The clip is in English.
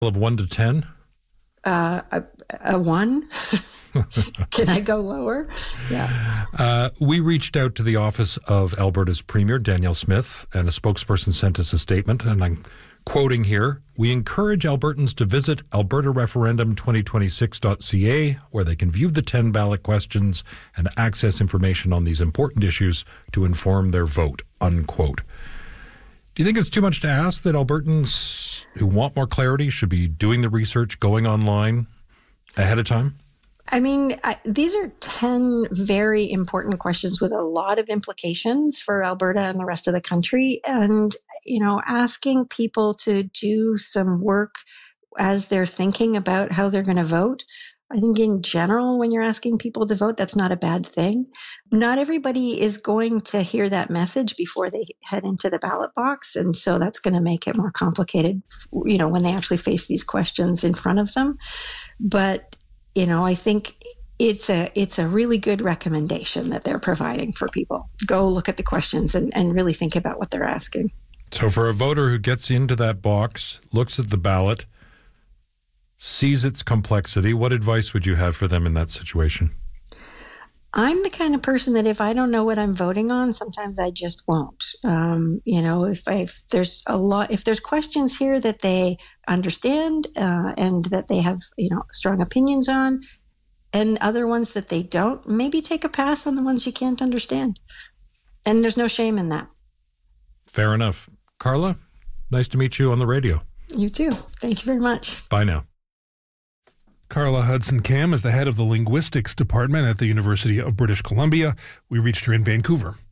Of 1 to 10? A 1? Can I go lower? Yeah. We reached out to the office of Alberta's Premier, Danielle Smith, and a spokesperson sent us a statement, and I'm quoting here, "We encourage Albertans to visit albertareferendum2026.ca, where they can view the 10 ballot questions and access information on these important issues to inform their vote," unquote. Do you think it's too much to ask that Albertans who want more clarity should be doing the research, going online ahead of time? I mean, these are 10 very important questions with a lot of implications for Alberta and the rest of the country. And, asking people to do some work as they're thinking about how they're going to vote. I think in general, when you're asking people to vote, that's not a bad thing. Not everybody is going to hear that message before they head into the ballot box. And so that's going to make it more complicated, when they actually face these questions in front of them. But I think it's a really good recommendation that they're providing for people. Go look at the questions and really think about what they're asking. So for a voter who gets into that box, looks at the ballot, sees its complexity, what advice would you have for them in that situation? I'm the kind of person that if I don't know what I'm voting on, sometimes I just won't. If there's questions here that they understand and that they have, strong opinions on, and other ones that they don't, maybe take a pass on the ones you can't understand. And there's no shame in that. Fair enough. Carla, nice to meet you on the radio. You too. Thank you very much. Bye now. Carla Hudson-Kam is the head of the linguistics department at the University of British Columbia. We reached her in Vancouver.